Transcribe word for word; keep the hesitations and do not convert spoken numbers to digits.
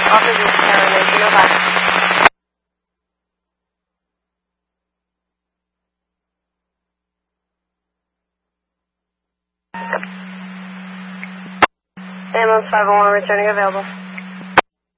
Officers Carolyn, no back. Ambulance five oh one returning available.